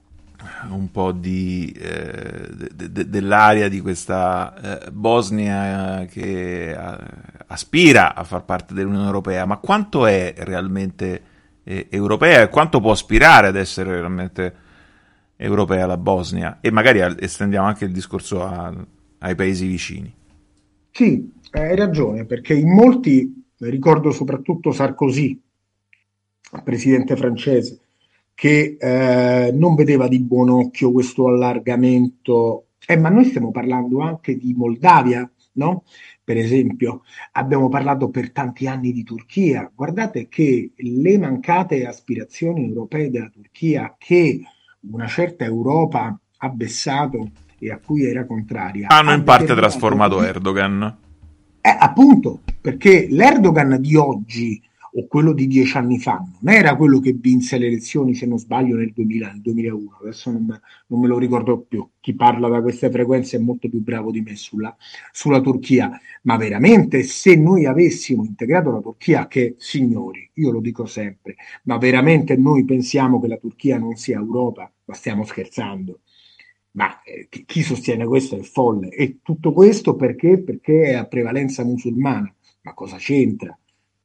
un po' di, eh, de- de- dell'area di questa eh, Bosnia che eh, aspira a far parte dell'Unione Europea, ma quanto è realmente eh, europea e quanto può aspirare ad essere realmente europea la Bosnia? E magari al- estendiamo anche il discorso a- ai paesi vicini. Sì, hai ragione, perché in molti, ricordo soprattutto Sarkozy, presidente francese, che eh, non vedeva di buon occhio questo allargamento. Eh, ma noi stiamo parlando anche di Moldavia, no? Per esempio, abbiamo parlato per tanti anni di Turchia. Guardate che le mancate aspirazioni europee della Turchia, che una certa Europa ha vessato e a cui era contraria, Hanno ha in parte determinato trasformato di Erdogan. eh, appunto, perché l'Erdogan di oggi o quello di dieci anni fa non era quello che vinse le elezioni, se non sbaglio, nel duemila, nel duemilauno, adesso non me, non me lo ricordo più, chi parla da queste frequenze è molto più bravo di me sulla, sulla Turchia, ma veramente se noi avessimo integrato la Turchia, che signori, io lo dico sempre, ma veramente noi pensiamo che la Turchia non sia Europa, ma stiamo scherzando? Ma eh, chi, chi sostiene questo è folle. E tutto questo perché? Perché è a prevalenza musulmana. Ma cosa c'entra?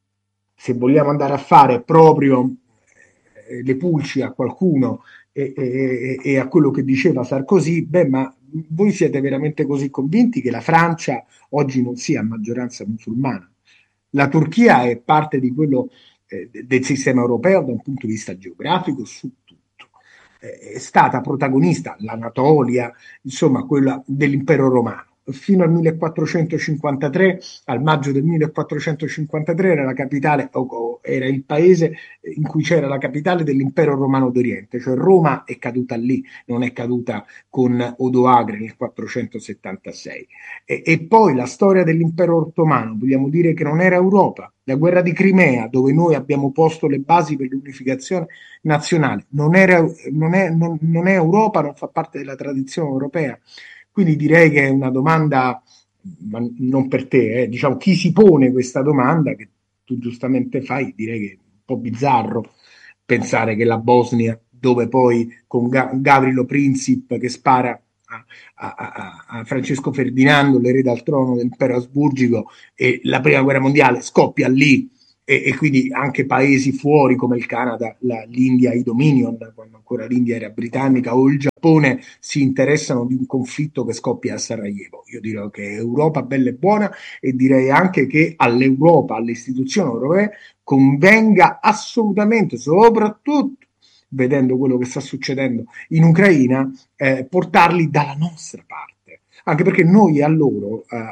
Se vogliamo andare a fare proprio eh, le pulci a qualcuno e, e- e a quello che diceva Sarkozy, beh, ma voi siete veramente così convinti che la Francia oggi non sia a maggioranza musulmana? La Turchia è parte di quello eh, del sistema europeo da un punto di vista geografico su tutto. Eh, è stata protagonista l'Anatolia, insomma, quella dell'impero romano. Fino al millequattrocentocinquantatré, al maggio del millequattrocentocinquantatré, era la capitale, o, o Europeo, era il paese in cui c'era la capitale dell'impero romano d'Oriente, cioè Roma è caduta lì, non è caduta con Odoacre nel quattrocentosettantasei. E, e poi la storia dell'impero ottomano, vogliamo dire che non era Europa. La guerra di Crimea, dove noi abbiamo posto le basi per l'unificazione nazionale, non, era, non, è, non, non è Europa, non fa parte della tradizione europea. Quindi direi che è una domanda, ma non per te, eh, diciamo, chi si pone questa domanda, che tu giustamente fai, direi che è un po' bizzarro pensare che la Bosnia, dove poi con Ga- Gavrilo Princip che spara a, a, a, a Francesco Ferdinando, l'erede al trono dell'impero asburgico, e la prima guerra mondiale scoppia lì, e, e quindi anche paesi fuori come il Canada, la, l'India, i Dominion, quando ancora l'India era britannica, o il Giappone si interessano di un conflitto che scoppia a Sarajevo. Io direi che Europa bella e buona, e direi anche che all'Europa, alle istituzioni europee, convenga assolutamente, soprattutto vedendo quello che sta succedendo in Ucraina, eh, portarli dalla nostra parte, anche perché noi a loro, eh, a,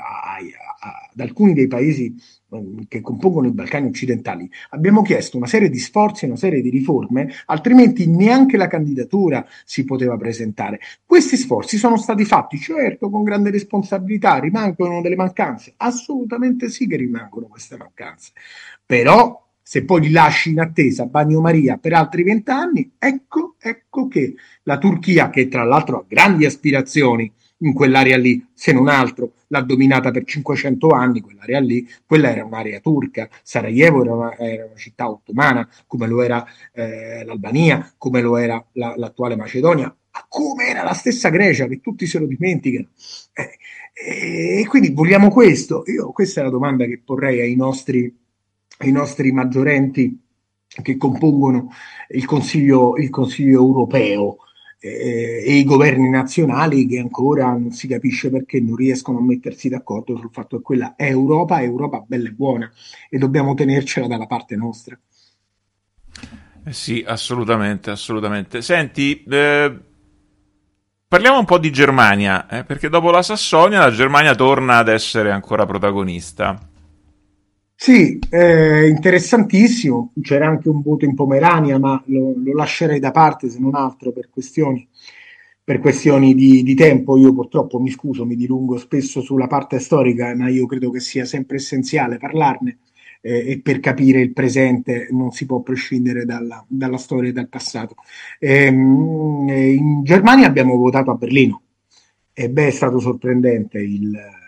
a, ad alcuni dei paesi che compongono i Balcani occidentali, abbiamo chiesto una serie di sforzi, una serie di riforme, altrimenti neanche la candidatura si poteva presentare. Questi sforzi sono stati fatti, certo, con grande responsabilità, rimangono delle mancanze, assolutamente sì che rimangono queste mancanze, però se poi li lasci in attesa bagnomaria per altri vent'anni, ecco, ecco che la Turchia, che tra l'altro ha grandi aspirazioni in quell'area lì, se non altro l'ha dominata per cinquecento anni, quell'area lì, quella era un'area turca, Sarajevo era una, era una città ottomana, come lo era eh, l'Albania, come lo era la, l'attuale Macedonia, come era la stessa Grecia, che tutti se lo dimenticano. Eh, e quindi vogliamo questo? Io, questa è la domanda che porrei ai nostri, ai nostri maggiorenti che compongono il Consiglio, il Consiglio europeo, eh, e i governi nazionali, che ancora non si capisce perché non riescono a mettersi d'accordo sul fatto che quella è Europa, è Europa bella e buona, e dobbiamo tenercela dalla parte nostra. Eh sì, assolutamente, assolutamente. Senti, eh, parliamo un po' di Germania, eh, perché dopo la Sassonia la Germania torna ad essere ancora protagonista. Sì, eh, interessantissimo. C'era anche un voto in Pomerania, ma lo, lo lascerei da parte se non altro per questioni, per questioni di, di tempo. Io purtroppo mi scuso, mi dilungo spesso sulla parte storica, ma io credo che sia sempre essenziale parlarne, eh, e per capire il presente non si può prescindere dalla, dalla storia e dal passato. Ehm, eh, in Germania abbiamo votato a Berlino, e beh, è stato sorprendente il,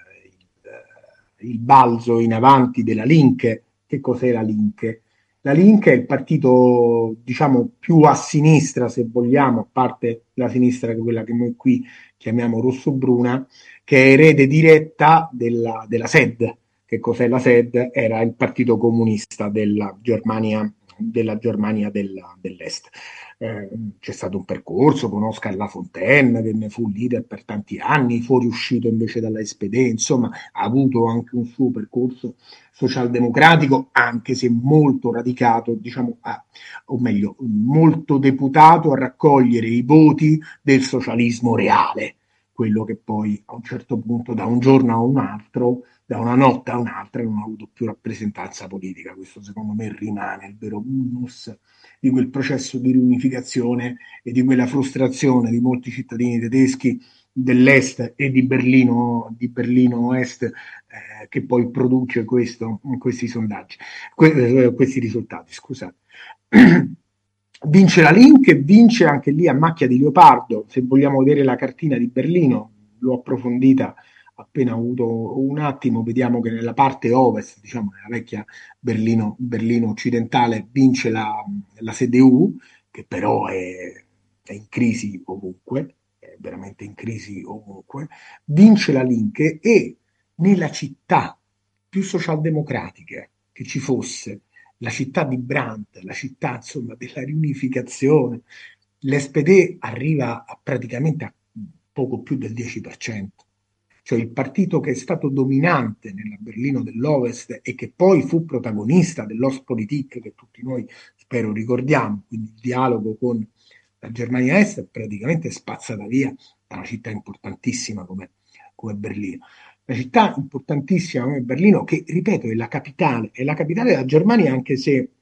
il, il balzo in avanti della Linke. Che cos'è la Linke? La Linke è il partito, diciamo, più a sinistra, se vogliamo, a parte la sinistra, che è quella che noi qui chiamiamo rosso-bruna, che è erede diretta della, della S E D. Che cos'è la S E D? Era il partito comunista della Germania, della Germania della, dell'Est. Eh, c'è stato un percorso con Oscar Lafontaine, che ne fu leader per tanti anni, fuoriuscito invece dalla S P D, insomma ha avuto anche un suo percorso socialdemocratico, anche se molto radicato, diciamo, a, o meglio, molto deputato a raccogliere i voti del socialismo reale, quello che poi a un certo punto, da un giorno a un altro, da una notte a un'altra, non ha avuto più rappresentanza politica. Questo secondo me rimane il vero vulnus di quel processo di riunificazione e di quella frustrazione di molti cittadini tedeschi dell'est e di Berlino, di Berlino Est, eh, che poi produce questo, questi sondaggi, que- eh, questi risultati, scusate. Vince la Link, vince anche lì a macchia di leopardo. Se vogliamo vedere la cartina di Berlino, l'ho approfondita appena avuto un attimo, vediamo che nella parte ovest, diciamo nella vecchia Berlino, Berlino occidentale, vince la, la C D U, che però è, è in crisi ovunque, è veramente in crisi ovunque, vince la Link, e nella città più socialdemocratiche che ci fosse, la città di Brandt, la città insomma della riunificazione, l'S P D arriva a praticamente a poco più del dieci per cento. Cioè il partito che è stato dominante nella Berlino dell'Ovest e che poi fu protagonista dell'Ostpolitik, che tutti noi spero ricordiamo, quindi il dialogo con la Germania Est, praticamente spazzata via da una città importantissima come, come Berlino. Una città importantissima come Berlino, che ripeto è la capitale, è la capitale della Germania, anche se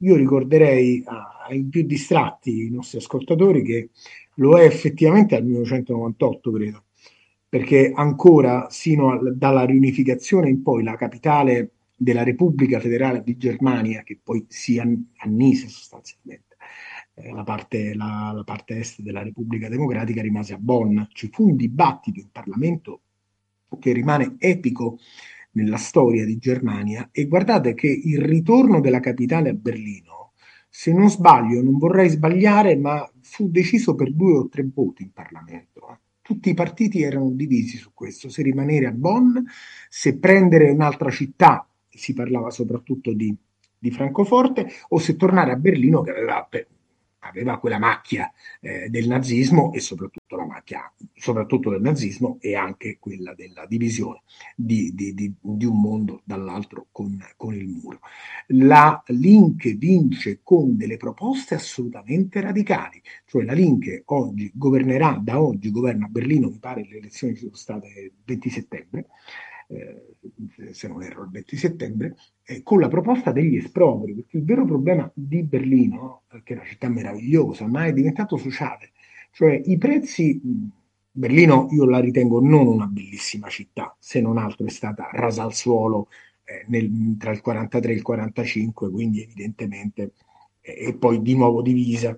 io ricorderei ai più distratti, i nostri ascoltatori, che lo è effettivamente al millenovecentonovantotto, credo, perché ancora sino al, dalla riunificazione in poi la capitale della Repubblica Federale di Germania, che poi si annise sostanzialmente, eh, la, parte, la, la parte est della Repubblica Democratica rimase a Bonn. Ci fu un dibattito in Parlamento che rimane epico nella storia di Germania, e guardate che il ritorno della capitale a Berlino, se non sbaglio, non vorrei sbagliare, ma fu deciso per due o tre voti in Parlamento. Tutti i partiti erano divisi su questo, se rimanere a Bonn, se prendere un'altra città, si parlava soprattutto di, di Francoforte, o se tornare a Berlino, che aveva, aveva quella macchia eh, del nazismo, e soprattutto la macchia soprattutto del nazismo, e anche quella della divisione di, di, di, di un mondo dall'altro con, con il muro. La Linke vince con delle proposte assolutamente radicali, cioè la Linke oggi governerà, da oggi governa Berlino, mi pare le elezioni sono state il venti settembre, eh, se non erro il venti settembre, eh, con la proposta degli espropri, perché il vero problema di Berlino, che è una città meravigliosa, ma è diventato sociale, cioè i prezzi. Berlino io la ritengo non una bellissima città, se non altro è stata rasa al suolo eh, nel, tra il quarantatré e il quarantacinque, quindi evidentemente, eh, e poi di nuovo divisa,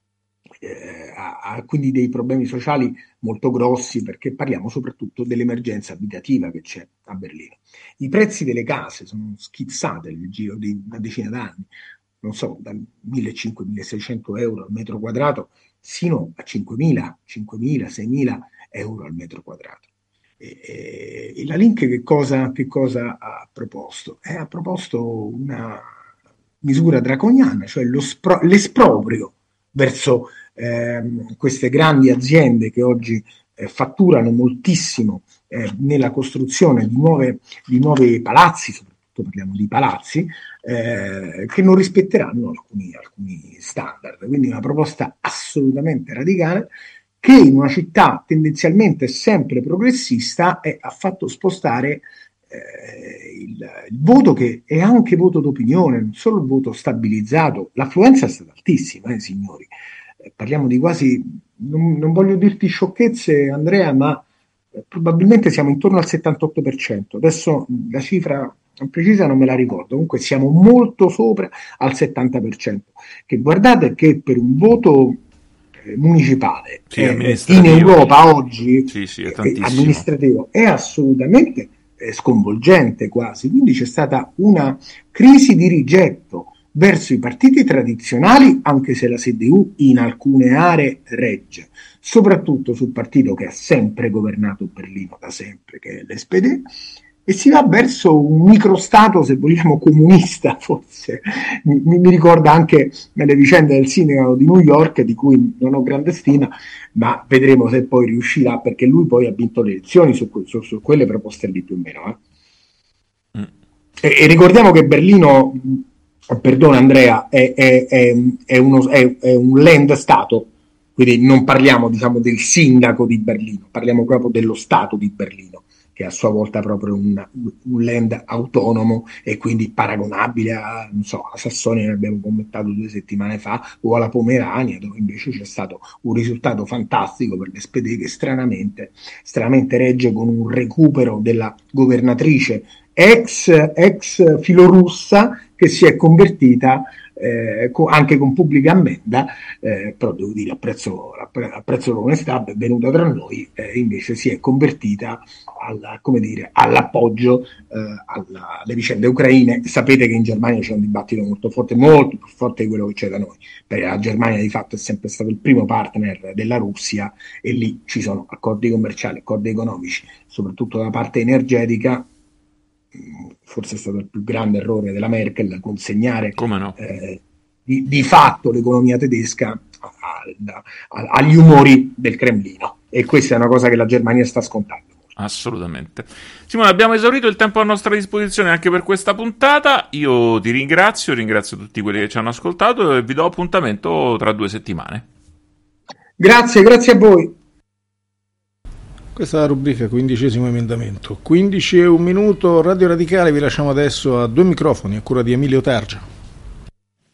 eh, ha, ha quindi dei problemi sociali molto grossi, perché parliamo soprattutto dell'emergenza abitativa che c'è a Berlino. I prezzi delle case sono schizzati nel giro di una decina d'anni, non so, da millecinquecento milleseicento euro al metro quadrato sino a cinquemila, cinquemila, seimila euro al metro quadrato. E, e, e la Linke che cosa, che cosa ha proposto? Eh, ha proposto una misura draconiana, cioè lo spro- l'esproprio verso eh, queste grandi aziende che oggi eh, fatturano moltissimo eh, nella costruzione di, nuove, di nuovi palazzi, soprattutto parliamo di palazzi, Eh, che non rispetteranno alcuni, alcuni standard. Quindi una proposta assolutamente radicale, che in una città tendenzialmente sempre progressista è, ha fatto spostare eh, il, il voto, che è anche voto d'opinione, non solo il voto stabilizzato. L'affluenza è stata altissima, eh, signori. Eh, parliamo di quasi, non, non voglio dirti sciocchezze, Andrea, ma eh, probabilmente siamo intorno al settantotto per cento. Adesso la cifra precisa non me la ricordo, comunque siamo molto sopra al settanta per cento, che guardate che per un voto eh, municipale sì, eh, in Europa oggi sì, sì, è eh, amministrativo è assolutamente eh, sconvolgente quasi, quindi c'è stata una crisi di rigetto verso i partiti tradizionali, anche se la C D U in alcune aree regge, soprattutto sul partito che ha sempre governato Berlino da sempre, che è l'S P D, e si va verso un microstato, se vogliamo, comunista, forse. Mi, mi ricorda anche le vicende del sindaco di New York, di cui non ho grande stima, ma vedremo se poi riuscirà, perché lui poi ha vinto le elezioni su, su, su quelle proposte lì più o meno. Eh. Mm. E, e ricordiamo che Berlino, perdona Andrea, è, è, è, è, uno, è, è un land-stato, quindi non parliamo, diciamo, del sindaco di Berlino, parliamo proprio dello stato di Berlino, che a sua volta è proprio un, un land autonomo e quindi paragonabile a, non so, a Sassonia, ne abbiamo commentato due settimane fa, o alla Pomerania, dove invece c'è stato un risultato fantastico per l'S P D, che stranamente, stranamente regge con un recupero della governatrice ex, ex filorussa, che si è convertita Eh, co- anche con pubblica ammenda, eh, però devo dire apprezzo, apprezzo l'onestà, è venuta tra noi, eh, invece si è convertita alla, come dire, all'appoggio eh, alla, alle vicende ucraine. Sapete che in Germania c'è un dibattito molto forte, molto più forte di quello che c'è da noi, perché la Germania di fatto è sempre stato il primo partner della Russia, e lì ci sono accordi commerciali, accordi economici, soprattutto da parte energetica. Forse è stato il più grande errore della Merkel consegnare no? eh, di, di fatto l'economia tedesca a, a, a, agli umori del Cremlino, e questa è una cosa che la Germania sta scontando. Assolutamente. Simone, abbiamo esaurito il tempo a nostra disposizione anche per questa puntata. Io ti ringrazio, ringrazio tutti quelli che ci hanno ascoltato e vi do appuntamento tra due settimane. Grazie, grazie a voi. Questa è la rubrica quindicesimo emendamento. quindici e un minuto, Radio Radicale. Vi lasciamo adesso a due microfoni a cura di Emilio Targia.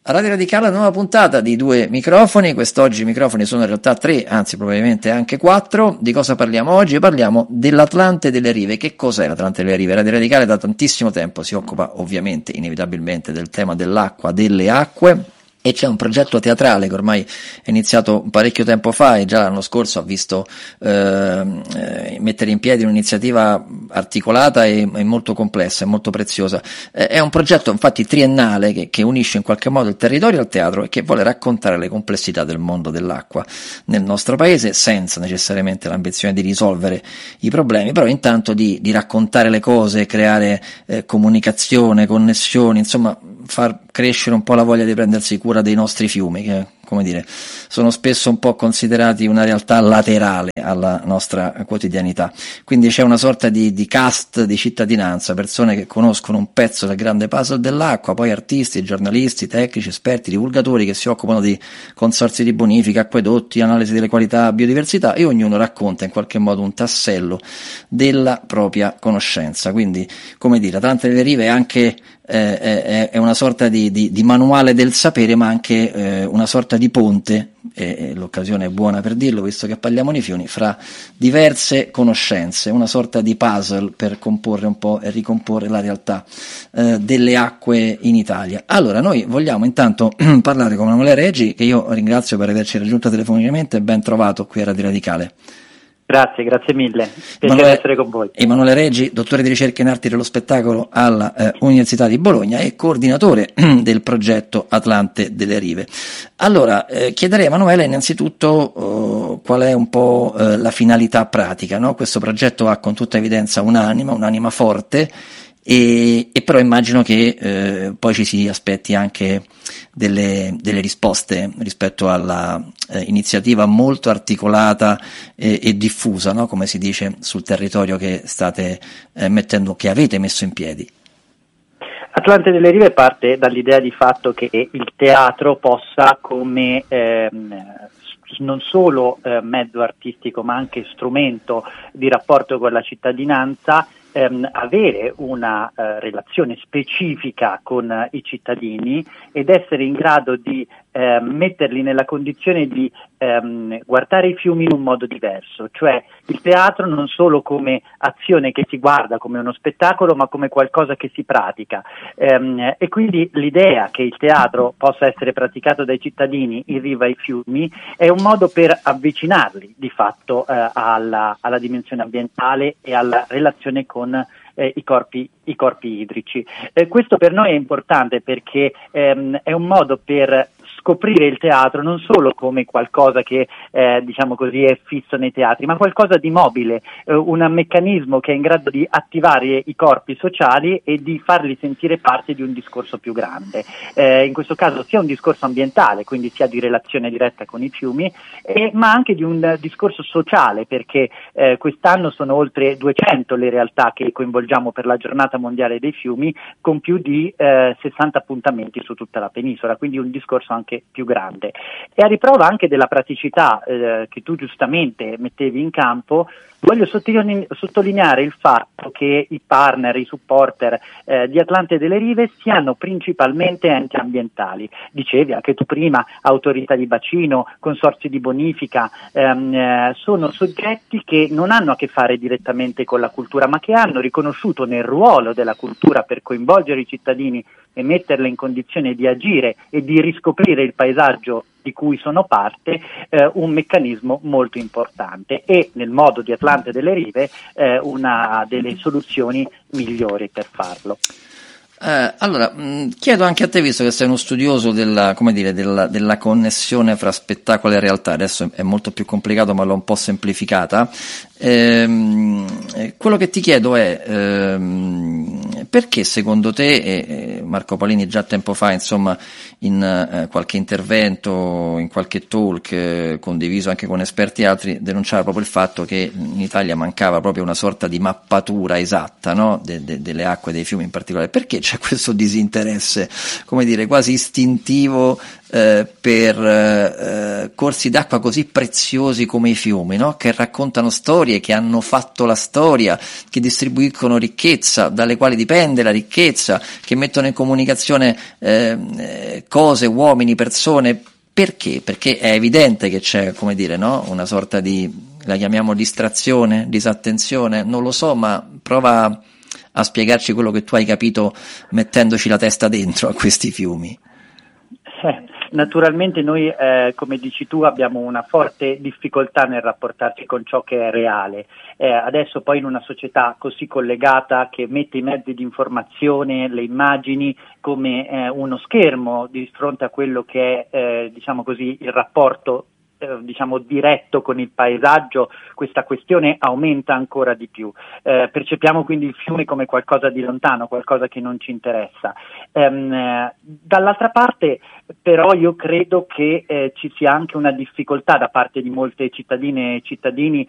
Radio Radicale, nuova puntata di due microfoni. Quest'oggi i microfoni sono in realtà tre, anzi probabilmente anche quattro. Di cosa parliamo oggi? Parliamo dell'Atlante delle Rive. Che cos'è l'Atlante delle Rive? Radio Radicale da tantissimo tempo si occupa ovviamente, inevitabilmente, del tema dell'acqua, delle acque. E c'è un progetto teatrale che ormai è iniziato parecchio tempo fa e già l'anno scorso ha visto eh, eh, mettere in piedi un'iniziativa articolata e, e molto complessa e molto preziosa. Eh, è un progetto infatti triennale che, che unisce in qualche modo il territorio al teatro e che vuole raccontare le complessità del mondo dell'acqua nel nostro paese, senza necessariamente l'ambizione di risolvere i problemi, però intanto di, di raccontare le cose, creare eh, comunicazione, connessioni, insomma far crescere un po' la voglia di prendersi cura dei nostri fiumi, che come dire sono spesso un po' considerati una realtà laterale alla nostra quotidianità. Quindi c'è una sorta di, di cast di cittadinanza, persone che conoscono un pezzo del grande puzzle dell'acqua, poi artisti, giornalisti, tecnici, esperti, divulgatori che si occupano di consorzi di bonifica, acquedotti, analisi delle qualità, biodiversità, e ognuno racconta in qualche modo un tassello della propria conoscenza. Quindi, come dire, Atlante delle Rive è anche eh, è, è una sorta di, di, di manuale del sapere, ma anche eh, una sorta di ponte, e, e l'occasione è buona per dirlo visto che parliamo di fiumi, fra diverse conoscenze, una sorta di puzzle per comporre un po' e ricomporre la realtà eh, delle acque in Italia. Allora, noi vogliamo intanto parlare con Emanuele Reggi, che io ringrazio per averci raggiunto telefonicamente, e ben trovato qui a Radio Radicale. Grazie, grazie mille, piacere Emanuele, essere con voi. Emanuele Reggi, dottore di ricerca in arti dello spettacolo alla eh, Università di Bologna e coordinatore del progetto Atlante delle Rive. Allora, eh, chiederei a Emanuele innanzitutto eh, qual è un po' eh, la finalità pratica, no? Questo progetto ha con tutta evidenza un'anima, un'anima forte, e, e però immagino che eh, poi ci si aspetti anche delle, delle risposte rispetto alla eh, iniziativa molto articolata e, e diffusa, no? Come si dice, sul territorio che state eh, mettendo, che avete messo in piedi. Atlante delle Rive parte dall'idea di fatto che il teatro possa, come ehm, non solo eh, mezzo artistico ma anche strumento di rapporto con la cittadinanza, ehm, avere una eh, relazione specifica con eh, i cittadini ed essere in grado di eh, metterli nella condizione di ehm, guardare i fiumi in un modo diverso, cioè il teatro non solo come azione che si guarda come uno spettacolo, ma come qualcosa che si pratica, ehm, e quindi l'idea che il teatro possa essere praticato dai cittadini in riva ai fiumi è un modo per avvicinarli di fatto eh, alla, alla dimensione ambientale e alla relazione con Eh, i corpi i corpi idrici. Eh, questo per noi è importante perché ehm, è un modo per scoprire il teatro non solo come qualcosa che eh, diciamo così è fisso nei teatri, ma qualcosa di mobile, eh, un meccanismo che è in grado di attivare i corpi sociali e di farli sentire parte di un discorso più grande, eh, in questo caso sia un discorso ambientale, quindi sia di relazione diretta con i fiumi, eh, ma anche di un uh, discorso sociale, perché eh, quest'anno sono oltre duecento le realtà che coinvolgiamo per la giornata mondiale dei fiumi, con più di eh, sessanta appuntamenti su tutta la penisola, quindi un discorso anche più grande. E a riprova anche della praticità eh, che tu giustamente mettevi in campo, voglio sottolineare il fatto che i partner, i supporter eh, di Atlante delle Rive siano principalmente enti ambientali. Dicevi anche tu prima, autorità di bacino, consorzi di bonifica, ehm, eh, sono soggetti che non hanno a che fare direttamente con la cultura, ma che hanno riconosciuto nel ruolo della cultura per coinvolgere i cittadini e metterle in condizione di agire e di riscoprire il paesaggio di cui sono parte, eh, un meccanismo molto importante e nel modo di Atlante delle Rive eh, una delle soluzioni migliori per farlo. Eh, allora, mh, chiedo anche a te, visto che sei uno studioso della, come dire, della, della connessione fra spettacolo e realtà, adesso è molto più complicato ma l'ho un po' semplificata, ehm, quello che ti chiedo è ehm, perché secondo te, e Marco Palini già tempo fa insomma in eh, qualche intervento, in qualche talk eh, condiviso anche con esperti altri, denunciava proprio il fatto che in Italia mancava proprio una sorta di mappatura esatta, no? de, de, delle acque, dei fiumi in particolare. Perché c'è questo disinteresse, come dire, quasi istintivo eh, per eh, corsi d'acqua così preziosi come i fiumi, no? Che raccontano storie, che hanno fatto la storia, che distribuiscono ricchezza, dalle quali dipende rende la ricchezza, che mettono in comunicazione eh, cose, uomini, persone. Perché? Perché è evidente che c'è, come dire, no? Una sorta di, la chiamiamo distrazione, disattenzione, non lo so, ma prova a spiegarci quello che tu hai capito mettendoci la testa dentro a questi fiumi. Eh, naturalmente noi, eh, come dici tu, abbiamo una forte difficoltà nel rapportarci con ciò che è reale. Eh, adesso poi in una società così collegata, che mette i mezzi di informazione, le immagini come eh, uno schermo di fronte a quello che è, eh, diciamo così, il rapporto eh, diciamo diretto con il paesaggio, questa questione aumenta ancora di più. Eh, percepiamo quindi il fiume come qualcosa di lontano, qualcosa che non ci interessa. Ehm, eh, dall'altra parte però io credo che eh, ci sia anche una difficoltà da parte di molte cittadine e cittadini